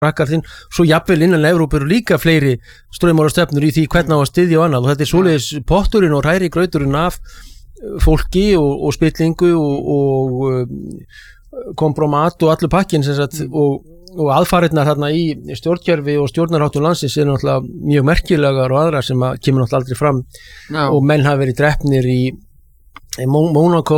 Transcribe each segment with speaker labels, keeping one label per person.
Speaker 1: rakkar þinn, svo jafnvel innan Evrópu eru líka fleiri straumálastefnur í því hvernig á að styðja og annað og þetta svoleiðis potturinn og hræri grauturinn af fólki og spillingu og kompromat og allur pakkin sem sagt og aðfarirnar þarna í stjórnkerfi og stjórnarháttum landsins náttúrulega mjög merkilegar og aðrar sem kemur náttúrulega aldrei fram og menn hafa verið drepnir í Monaco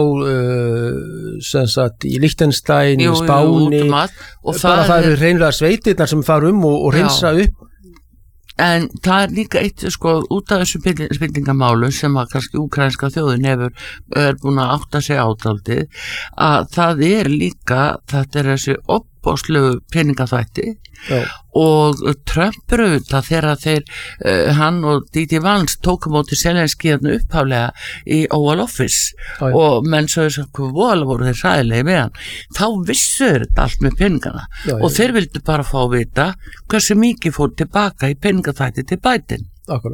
Speaker 1: sem sagt í Liechtenstein í Spáni og bara það eru hreinlega sveitirnar sem fara og hreinsa upp
Speaker 2: en það líka eitt út af þessu spillingamálu sem að kannski úkraínska þjóðin er búin að átta sig ádaldið að það líka þetta þessi opbóðslegu peningaþvætti og Trump auðvitað þegar hann og D.D. Vance tóku móti Zelenski hérna upphaflega í Oval Office og menn sögðu hvað vola voru þeir hræðilegi með hann þá vissu þetta allt með peningana og þeir vildu bara fá að vita hversu mikið fór tilbaka í peningaþvætti til Biden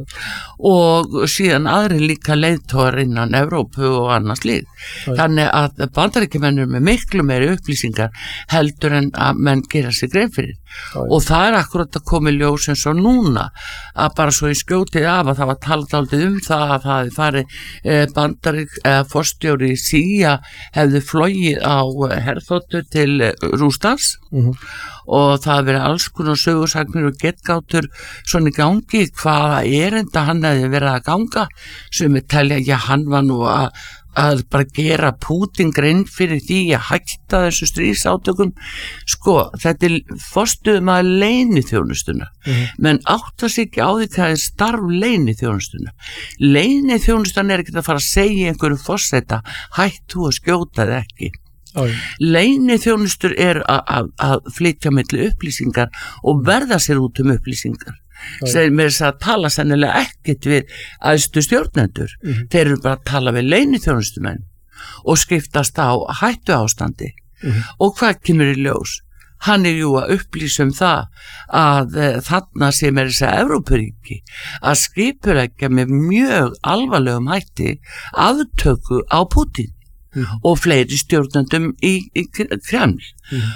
Speaker 2: og síðan aðri líka leiðtogar innan Evrópu og annars líð þannig að Bandaríkjamennir með miklu meiri upplýsingar heldur en að menn gera sig grein fyrir og það akkurat að koma í ljós eins og núna að bara svo í skjótið af að það var talað aldrei það að það hefði farið forstjóri CIA hefði flogið á herþotu til Rússlands og það verið alls konar sögursagnir og getgátur svona í gangi hvaða erinda hann hefði verið að ganga sem við telja, hann var nú að bara gera Pútín grein fyrir því að hætta þessu stríðsátökum þetta forstöðumaður leyniþjónustuna menn átta sig ekki á því hvað starf leyniþjónustuna leyniþjónustan ekki að fara að segja einhverjum forseta hættu að skjóta þið ekki leyniþjónustur að flytja milli upplýsingar og verða sér út upplýsingar sem að tala sennilega ekkert við æðstu stjórnendur þeir eru bara að tala við leyniþjónustumenn og skiptast á hættu ástandi og hvað kemur í ljós hann jú að upplýsa það að þarna sem þess að Evrópuríki að skipuleggja með mjög alvarlegum hætti aftöku á Pútín og fleiri stjórnendum í Kreml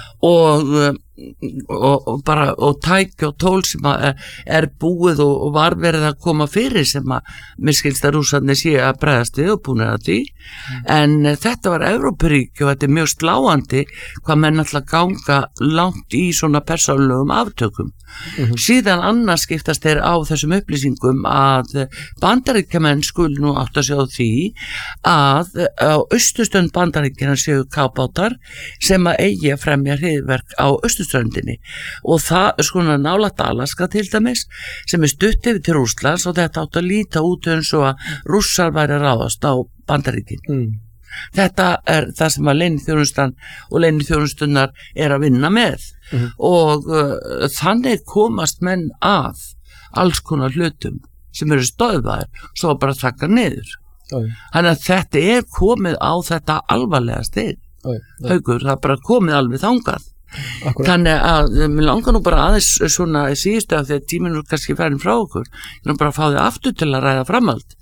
Speaker 2: og bara og tæki og tól sem búið og var verið að koma fyrir sem að mér skilst að Rússarnir séu að bregðast við og búnir að því en þetta var Evrópuríki og þetta mjög sláandi hvað menn alltaf ganga langt í svona persónulegum aftökum síðan annars skiptast þeir á þessum upplýsingum að Bandaríkjamenn skulu nú átta sig á því að á austurströnd Bandaríkjanna séu kafbátar sem að eigi að fremja hryðjuverk á austurströndinni og það svona nálægt Alaska til dæmis sem stutt yfir til Rússlands og þetta átt að líta út eins og að Rússar væri að ráðast á Bandaríkin þetta það sem að leyniþjónustan og leyniþjónustunnar að vinna með og þannig komast menn að alls konar hlutum sem eru stöðvaðir svo bara taka niður þannig að þetta komið á þetta alvarlega stig Haukur, það bara komið alveg þangað þannig að mér langar nú bara aðeins svona síðustu af því að tíminn kannski færin frá okkur ég nú bara að fá þið aftur til að ræða framhald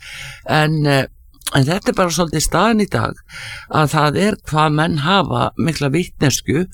Speaker 2: en þetta bara svolítið staðan í dag að það hvað menn hafa mikla vitnesku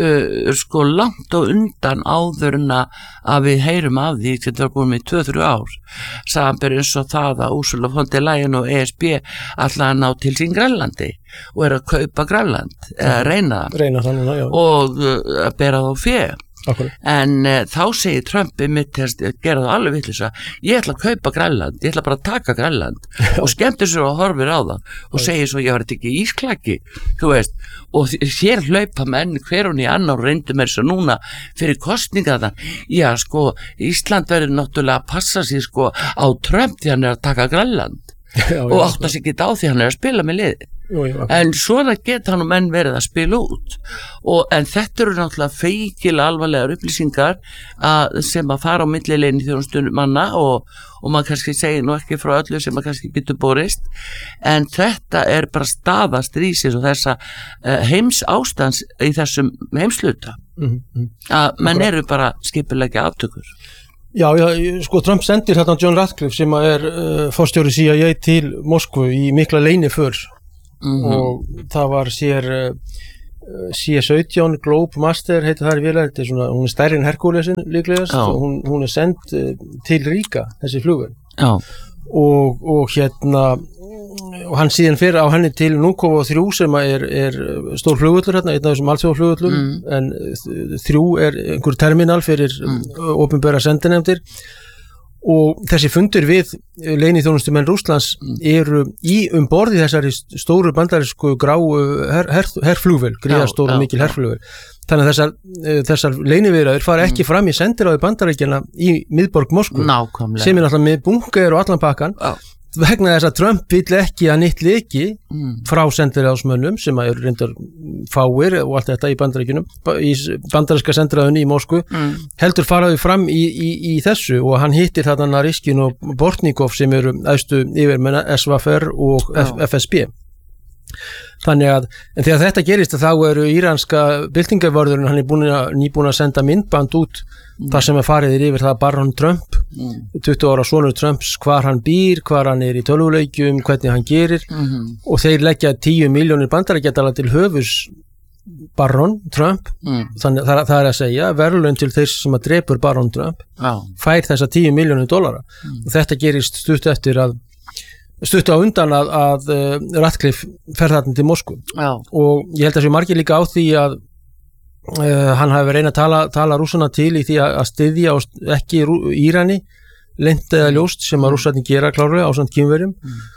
Speaker 2: langt og undan áður en að við heyrum af því þetta var búin með 2-3 ár samanber eins og það að Ursula von der Leyen og ESB ætla að ná til sín Grænlandi og að kaupa Grænland eða reyna
Speaker 1: þannig,
Speaker 2: og að bera þá fé en þá segir Trump mitt að gera það alveg vitleysa ég ætla að kaupa Grænland, ég ætla bara að taka Grænland og skemmtir sér og horfir á það og segir svo, ég var ekki ísklaki þú veist, og hér hlaupa menn hver hún í annar og reyndu mér svo núna fyrir kostninga já Ísland verður náttúrulega að passa sig á Trump því hann að taka Grænland og átta sig ekki á því hann að spila með liði en svona geta hann og menn verið að spila út en þetta eru náttúrulega feikilega alvarlegar upplýsingar sem að fara á milli leyniþjónustunnar manna og maður kannski segir nú ekki frá öllu sem maður kannski getur borist en þetta bara staða stríðsins og þessa heims ástands í þessum heimsluta að menn eru bara skipuleggja aftökur
Speaker 1: Já, Trump sendir hérna John Ratcliffe sem forstjóri CIA til Moskvu í mikla leyniför og það var sér C-17 Globe Master heitir það vélar, þetta svona, hún stærri en Herculesin líklegast og hún send til Ríka, þessi flugvél og og hann síðan fyrir á henni til Núkovo 3 sem er stór flugvöllur hérna, einn af þessum alþjóðaflugvöllum en 3 einhver terminal fyrir opinbera sendinefndir og þessi fundur við leyniþjónustumenn Rússlands eru borði þessari stóru bandarísku gráu herflugvél, gríðarstóru mikil herflugvél. Þannig að þessar leyniviðræður fara ekki fram í sendiráði Bandaríkjanna í miðborg Moskvu sem náttúrulega með bunker og allan pakkan vegna þess að Trump vill ekki að nýtt leki frá sendiráðsmönnum sem eru reyndar fáir og allt þetta í Bandaríkjunum í bandaríska sendiráðunni í Moskvu heldur faraði fram í þessu og hann hittir þarna Nariskin og Bortnikov sem eru æðstu yfirmenn SVFR og FSB. Þannig að en þegar þetta gerist þá eru íranska byltingarvörðurinn hann nýbúin að senda myndband út þar sem farið yfir það Baron Trump 20 ára sonur Trumps hvar hann býr, hvar hann í tölvuleikjum hvernig hann gerir og þeir leggja 10 milljónir bandaríkjadala til höfus Baron Trump þannig það að segja verðlaun til þeir sem að drepur Baron Trump fær þessa 10 milljónir dollara og þetta gerist stutt á undan að Ratcliffe fer þarna til Moskvu og ég held að sé margir líka á því að hann hafi verið að tala rússana til í því að styðja ekki Írani leynt eða ljóst sem að rússarnir gera klárlega á samt kínverjum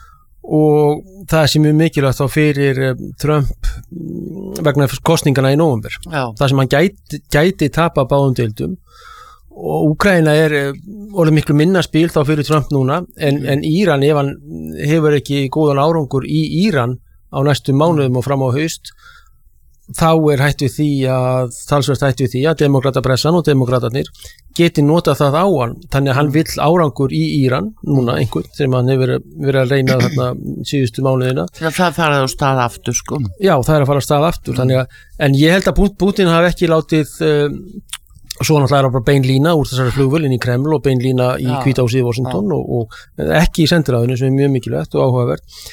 Speaker 1: og það er sem mjög mikilvægt þá fyrir Trump vegna kosningana í nóvember það sem hann gæti tapa báðum deildum og Úkraína orðið miklu minna spil þá fyrir Trump núna en Íran ef hann hefur ekki góðan árangur í Íran á næstu mánuðum og fram á haust þá talsvert hætt við því að demokratapressan og demokratarnir geti notað það á hann þannig að hann vill árangur í Íran núna einhvern sem hann hefur verið að reyna þarna síðustu mánuðina
Speaker 2: það farið á stað aftur sko
Speaker 1: já það að fara á stað aftur en ég held að Putin hafi ekki látið svo náttúrulega bara bein lína úr þessari flugvél inn í Kreml og bein lína í Hvítahúsið í Washington og ekki í sendiráðinu sem mjög mikilvægt og áhugavert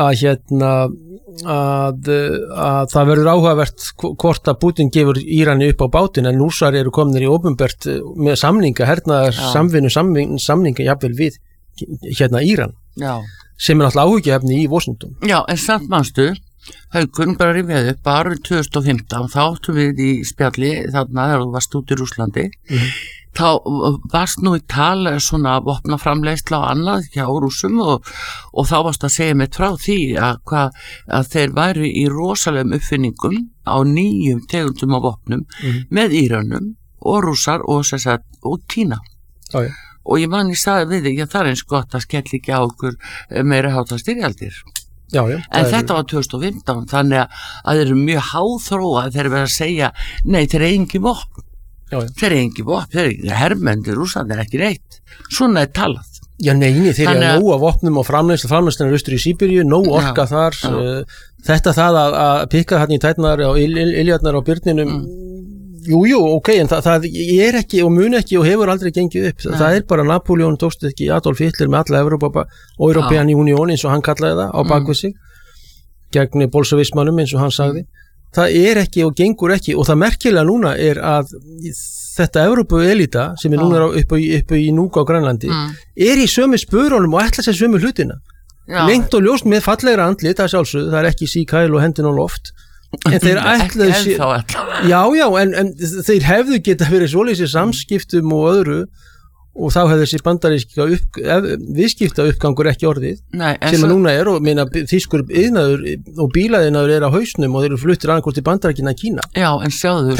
Speaker 1: að það verður áhugavert hvort að Putin gefur Írani upp á bátinn en Rússar eru komnir í opinbert með samninga, hernaðar samninga jafnvel við Íran sem náttúrulega áhyggjuefni í Washington.
Speaker 2: Já, en samt manstu Haukur bara rifjaði upp árið 2015 þá áttum við í spjalli þarna þegar þú varst út í Rússlandi þá varst nú í tala svona vopnaframleiðsla og annað hjá Rússum og þá varst að segja mitt frá því að þeir væri í rosalegum uppfinningum á nýjum tegundum af vopnum með Írönum og Rússar og Kína og ég man í staði við því að það er eins gott að skella ekki á okkur meira hátta styrjaldir en þetta var 2015 þannig að þeir eru mjög háþróa þeir eru verið að segja nei þeir eru engin vopn þeir eru engin vopn, þeir eru hermendir Rússland er ekki neitt, svona er talað
Speaker 1: þeir eru nóg af vopnum og framleiðslunar austur í Sýberíu, nóg orka þar þetta það að pikka hann í tætnar og iljarnar á byrninum Jú, ok, en það er ekki og mun ekki og hefur aldrei gengið upp. Það er bara Napoleon tókst ekki Adolf Hitler með alla European Union eins og hann kallaði það á bakvið sig gegn bolsjevismanum eins og hann sagði. Það er ekki og gengur ekki og það merkilega núna er að þetta Evrópu-elita sem er núna upp í Núk á Grænlandi er í sömu spörunum og ætla sér sömu hlutina. Lengt og ljóst með fallegra andlit, það sjálfsögðu, það er ekki síkæl og hendin á loft. En þeir ætlaðu sér en þeir hefðu geta verið svoleiðis í samskiptum og öðru og þá hefði þessi bandaríska viðskipta uppgangur ekki orðið sem að núna er og meina þýskur iðnaður og bílaðinaður er á hausnum og þeir eru fluttir annarkvort til Bandaríkjanna Kína
Speaker 2: en sjáðu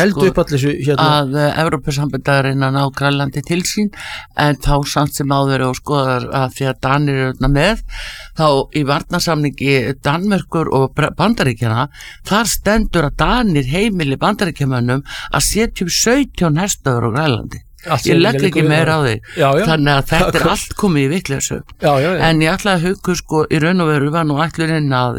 Speaker 2: að Evrópusambandið ná Grænlandi til sín en þá samt sem áður og skoðar að því að Danir eru með þá í varnarsamningi Danmerkur og Bandaríkjanna þar stendur að Danir heimili Bandaríkjamönnum að setja 17 herstöðvar á Grænlandi ég legg ekki meira á því þannig að þetta er allt komið í vitleysu en ég ætla að hugga í raun og veru var nú ætlurinn að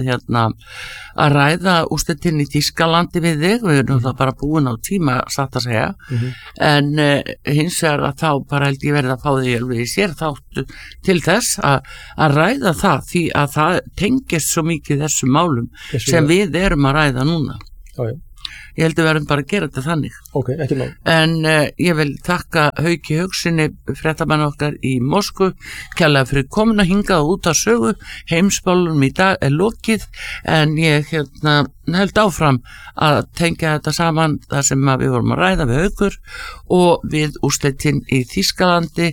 Speaker 2: ræða úrslitin í Þýskalandi við þig við erum það bara búin á tíma satt að segja en hins vegar að þá bara held ég verið að fá því alveg í sér þáttu til þess að ræða það því að það tengist svo mikið þessum málum sem við erum að ræða núna ég held að við verðum bara að gera þetta þannig.
Speaker 1: Ok, ekki ná.
Speaker 2: En ég vil þakka Hauki Hauksinni, fréttamann okkar í Moskvu, kærlega fyrir komuna hingað út á sögu. Heimsmálunum í dag lokið, en ég held áfram að tengja þetta saman þar sem við vorum að ræða við Haukur og við úrslitin í Þýskalandi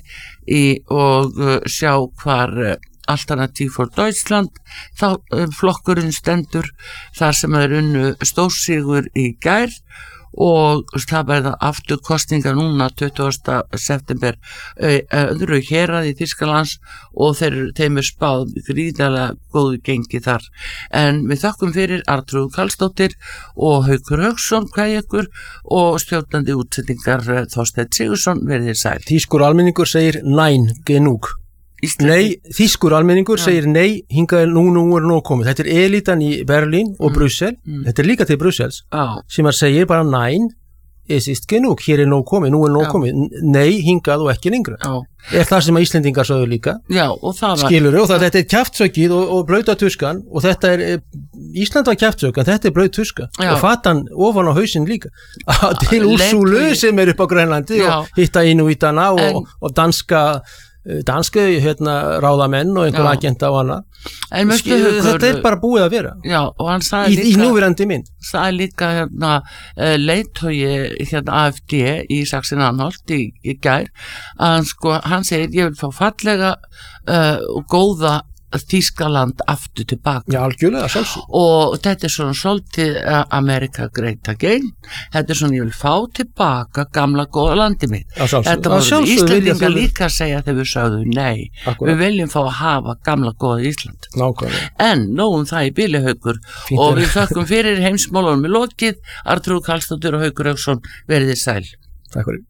Speaker 2: og sjá hvar Alternativ for Deutschland þá flokkurinn stendur þar sem unnu stórsigur í gær og það verða aftur kosningar núna 20. september öðru hérað í Þýskalands og þeim spáð gríðarlega góðu gengi þar. En við þakkum fyrir Arnþrúði Karlsdóttir og Haukur Hauksson, kveðja ykkur, og stjórnandi útsendingar Þorsteinn Sigurðsson, verið þér sæl.
Speaker 1: Þýskur almenningur segir nein, genug. Nei, þýskur almenningur segir nei, hingað nú er nóg komið. Þetta er elitan í Berlín og Brussel, þetta er líka til Brussels, sem að segir bara nein, es ist genug, hér er nóg komið, nú er nóg komið, nei, hingað og ekki lengra. Er það sem að Íslendingar sögðu líka. Já, og það var... Skilurðu, og þetta er kjaftsökið og blauta tuskan, og þetta er, Ísland var kjaftsökan, þetta er blaut tuska, og fatan ofan á hausinn líka. Til Úrsúlu sem er upp á Grænlandi og hitta Inúítana og danska ráðamenn og einhver agenta og annað. Þetta er bara búið að vera. Já, og hann sagði líka í núverandi mynd.
Speaker 2: Sagði líka leiðtogi AfD í Sachsen-Anhalt í gær að hann segir ég vil fá fallega og góða Þýskaland aftur tilbaka.
Speaker 1: Já, algjörlega, sjálfsög.
Speaker 2: Og þetta er svona svolítið America Great Again. Þetta er svona ég vil fá tilbaka gamla góða landið mitt. Já, sjálfsög. Þetta voru Íslendingar líka að segja þegar við sögðu nei. Akkurat. Við viljum fá að hafa gamla góða Ísland. Nákvæmlega. En nógum það í bili, Haukur. Og við þökkum fyrir heimsmálunum í lokið. Arnþrúður Karlsdóttir og Haukur Hauksson, verið þið sæl.
Speaker 1: Takk fyrir.